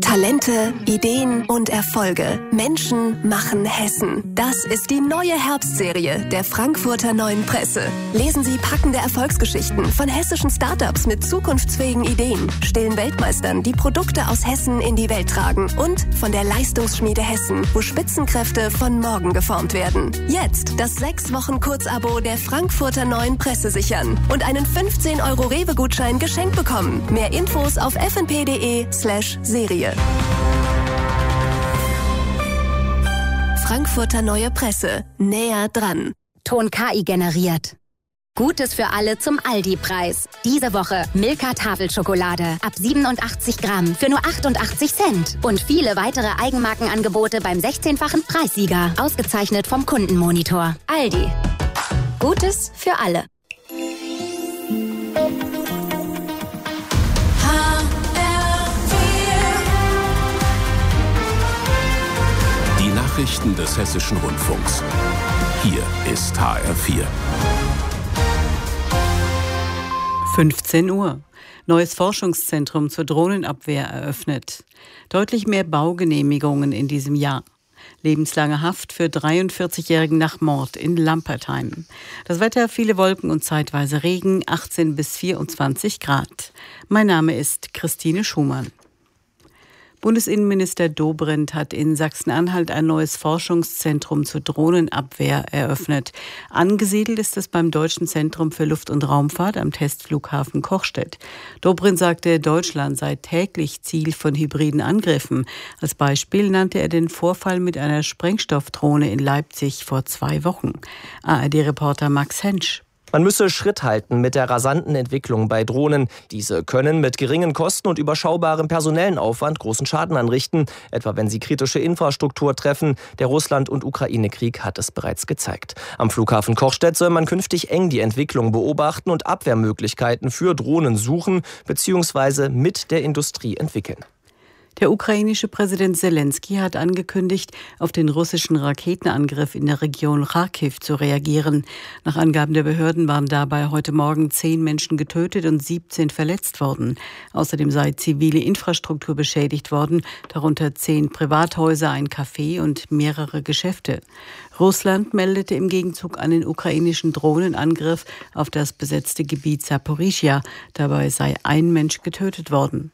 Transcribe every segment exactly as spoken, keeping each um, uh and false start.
Talente, Ideen und Erfolge. Menschen machen Hessen. Das ist die neue Herbstserie der Frankfurter Neuen Presse. Lesen Sie packende Erfolgsgeschichten von hessischen Startups mit zukunftsfähigen Ideen, stillen Weltmeistern, die Produkte aus Hessen in die Welt tragen und von der Leistungsschmiede Hessen, wo Spitzenkräfte von morgen geformt werden. Jetzt das sechs Wochen Kurzabo der Frankfurter Neuen Presse sichern und einen fünfzehn Euro Rewe-Gutschein geschenkt bekommen. Mehr Infos auf f n p punkt d e slash Serie. Frankfurter Neue Presse. Näher dran. Ton K I generiert. Gutes für alle zum Aldi-Preis. Diese Woche Milka Tafelschokolade ab siebenundachtzig Gramm für nur achtundachtzig Cent. Und viele weitere Eigenmarkenangebote beim sechzehnfachen Preissieger. Ausgezeichnet vom Kundenmonitor. Aldi. Gutes für alle. Die Nachrichten des Hessischen Rundfunks. Hier ist H R vier. fünfzehn Uhr. Neues Forschungszentrum zur Drohnenabwehr eröffnet. Deutlich mehr Baugenehmigungen in diesem Jahr. Lebenslange Haft für dreiundvierzigjährigen nach Mord in Lampertheim. Das Wetter, viele Wolken und zeitweise Regen, achtzehn bis vierundzwanzig Grad. Mein Name ist Christine Schumann. Bundesinnenminister Dobrindt hat in Sachsen-Anhalt ein neues Forschungszentrum zur Drohnenabwehr eröffnet. Angesiedelt ist es beim Deutschen Zentrum für Luft- und Raumfahrt am Testflughafen Kochstedt. Dobrindt sagte, Deutschland sei täglich Ziel von hybriden Angriffen. Als Beispiel nannte er den Vorfall mit einer Sprengstoffdrohne in Leipzig vor zwei Wochen. A R D-Reporter Max Hensch. Man müsse Schritt halten mit der rasanten Entwicklung bei Drohnen. Diese können mit geringen Kosten und überschaubarem personellen Aufwand großen Schaden anrichten, etwa wenn sie kritische Infrastruktur treffen. Der Russland- und Ukraine-Krieg hat es bereits gezeigt. Am Flughafen Kochstedt soll man künftig eng die Entwicklung beobachten und Abwehrmöglichkeiten für Drohnen suchen bzw. mit der Industrie entwickeln. Der ukrainische Präsident Selenskyj hat angekündigt, auf den russischen Raketenangriff in der Region Charkiw zu reagieren. Nach Angaben der Behörden waren dabei heute Morgen zehn Menschen getötet und siebzehn verletzt worden. Außerdem sei zivile Infrastruktur beschädigt worden, darunter zehn Privathäuser, ein Café und mehrere Geschäfte. Russland meldete im Gegenzug einen ukrainischen Drohnenangriff auf das besetzte Gebiet Saporischschja. Dabei sei ein Mensch getötet worden.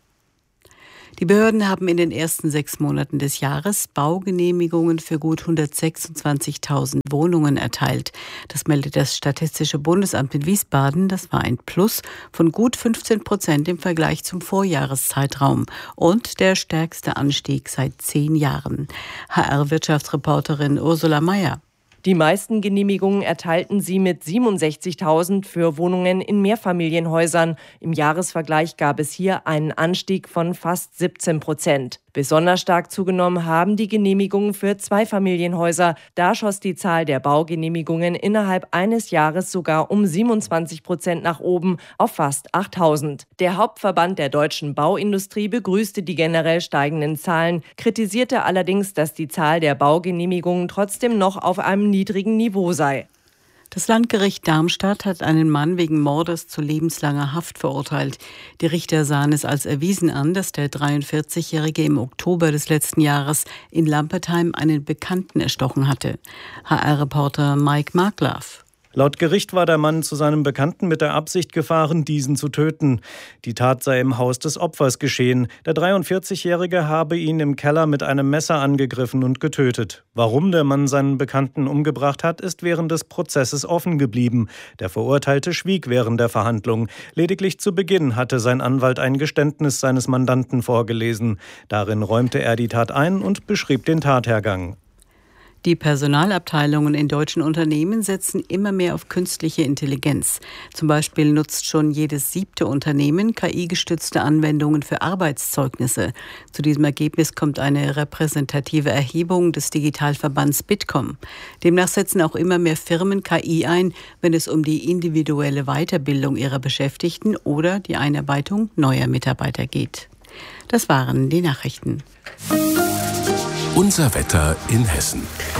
Die Behörden haben in den ersten sechs Monaten des Jahres Baugenehmigungen für gut hundertsechsundzwanzigtausend Wohnungen erteilt. Das meldet das Statistische Bundesamt in Wiesbaden. Das war ein Plus von gut fünfzehn Prozent im Vergleich zum Vorjahreszeitraum und der stärkste Anstieg seit zehn Jahren. H R-Wirtschaftsreporterin Ursula Mayer. Die meisten Genehmigungen erteilten sie mit siebenundsechzigtausend für Wohnungen in Mehrfamilienhäusern. Im Jahresvergleich gab es hier einen Anstieg von fast siebzehn Prozent. Besonders stark zugenommen haben die Genehmigungen für Zweifamilienhäuser. Da schoss die Zahl der Baugenehmigungen innerhalb eines Jahres sogar um siebenundzwanzig Prozent nach oben auf fast achttausend. Der Hauptverband der deutschen Bauindustrie begrüßte die generell steigenden Zahlen, kritisierte allerdings, dass die Zahl der Baugenehmigungen trotzdem noch auf einem niedrigen Niveau sei. Das Landgericht Darmstadt hat einen Mann wegen Mordes zu lebenslanger Haft verurteilt. Die Richter sahen es als erwiesen an, dass der dreiundvierzigjährige im Oktober des letzten Jahres in Lampertheim einen Bekannten erstochen hatte. H R-Reporter Mike Markgraf. Laut Gericht war der Mann zu seinem Bekannten mit der Absicht gefahren, diesen zu töten. Die Tat sei im Haus des Opfers geschehen. Der dreiundvierzigjährige habe ihn im Keller mit einem Messer angegriffen und getötet. Warum der Mann seinen Bekannten umgebracht hat, ist während des Prozesses offen geblieben. Der Verurteilte schwieg während der Verhandlung. Lediglich zu Beginn hatte sein Anwalt ein Geständnis seines Mandanten vorgelesen. Darin räumte er die Tat ein und beschrieb den Tathergang. Die Personalabteilungen in deutschen Unternehmen setzen immer mehr auf künstliche Intelligenz. Zum Beispiel nutzt schon jedes siebte Unternehmen K I-gestützte Anwendungen für Arbeitszeugnisse. Zu diesem Ergebnis kommt eine repräsentative Erhebung des Digitalverbands Bitkom. Demnach setzen auch immer mehr Firmen K I ein, wenn es um die individuelle Weiterbildung ihrer Beschäftigten oder die Einarbeitung neuer Mitarbeiter geht. Das waren die Nachrichten. Unser Wetter in Hessen.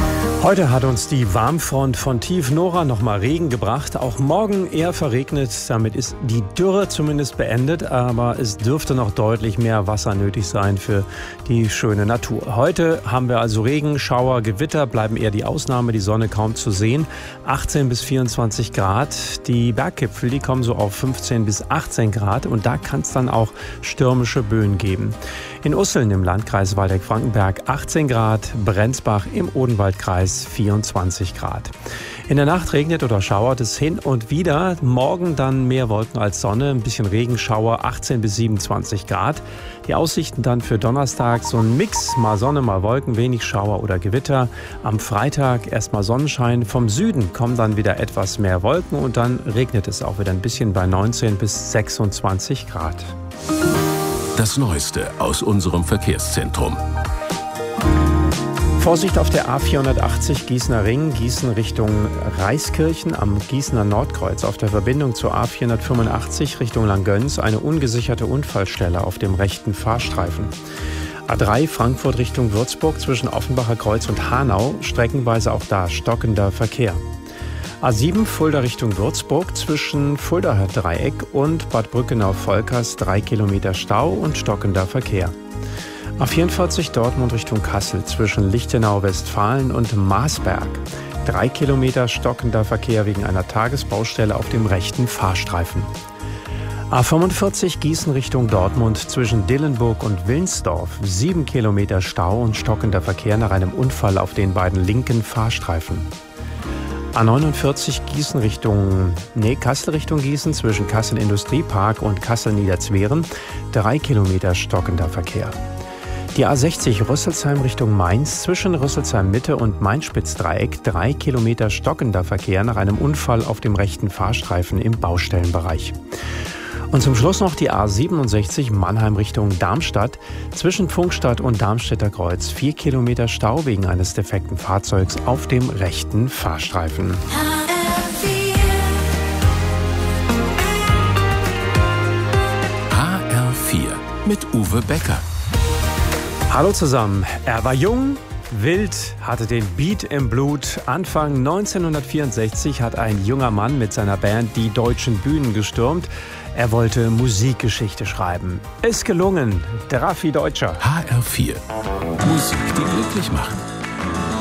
Heute hat uns die Warmfront von tief Nora nochmal Regen gebracht. Auch morgen eher verregnet. Damit ist die Dürre zumindest beendet. Aber es dürfte noch deutlich mehr Wasser nötig sein für die schöne Natur. Heute haben wir also Regen, Schauer, Gewitter. Bleiben eher die Ausnahme, die Sonne kaum zu sehen. achtzehn bis vierundzwanzig Grad. Die Berggipfel, die kommen so auf fünfzehn bis achtzehn Grad. Und da kann es dann auch stürmische Böen geben. In Usseln im Landkreis Waldeck-Frankenberg achtzehn Grad. Brenzbach im Odenwaldkreis vierundzwanzig Grad. In der Nacht regnet oder schauert es hin und wieder. Morgen dann mehr Wolken als Sonne, ein bisschen Regenschauer, achtzehn bis siebenundzwanzig Grad. Die Aussichten dann für Donnerstag so ein Mix, mal Sonne, mal Wolken, wenig Schauer oder Gewitter. Am Freitag erstmal Sonnenschein. Vom Süden kommen dann wieder etwas mehr Wolken und dann regnet es auch wieder ein bisschen bei neunzehn bis sechsundzwanzig Grad. Das Neueste aus unserem Verkehrszentrum. Vorsicht auf der A vierhundertachtzig Gießener Ring, Gießen Richtung Reiskirchen am Gießener Nordkreuz. Auf der Verbindung zur A vierhundertfünfundachtzig Richtung Langgöns eine ungesicherte Unfallstelle auf dem rechten Fahrstreifen. A drei Frankfurt Richtung Würzburg zwischen Offenbacher Kreuz und Hanau, streckenweise auch da stockender Verkehr. A sieben Fulda Richtung Würzburg zwischen Fuldaer Dreieck und Bad Brückenau-Volkers drei Kilometer Stau und stockender Verkehr. A vierundvierzig Dortmund Richtung Kassel zwischen Lichtenau-Westfalen und Marsberg. Drei Kilometer stockender Verkehr wegen einer Tagesbaustelle auf dem rechten Fahrstreifen. A fünfundvierzig Gießen Richtung Dortmund zwischen Dillenburg und Wilnsdorf. Sieben Kilometer Stau und stockender Verkehr nach einem Unfall auf den beiden linken Fahrstreifen. A neunundvierzig Gießen Richtung, nee, Kassel Richtung Gießen zwischen Kassel Industriepark und Kassel Niederzweren. Drei Kilometer stockender Verkehr. Die A sechzig Rüsselsheim Richtung Mainz zwischen Rüsselsheim Mitte und Mainspitzdreieck. Drei Kilometer stockender Verkehr nach einem Unfall auf dem rechten Fahrstreifen im Baustellenbereich. Und zum Schluss noch die A siebenundsechzig Mannheim Richtung Darmstadt zwischen Pfungstadt und Darmstädter Kreuz. Vier Kilometer Stau wegen eines defekten Fahrzeugs auf dem rechten Fahrstreifen. H R vier mit Uwe Becker. Hallo zusammen. Er war jung, wild, hatte den Beat im Blut. Anfang neunzehnhundertvierundsechzig hat ein junger Mann mit seiner Band die deutschen Bühnen gestürmt. Er wollte Musikgeschichte schreiben. Ist gelungen. Der Raffi Deutscher. H R vier. Musik, die glücklich macht.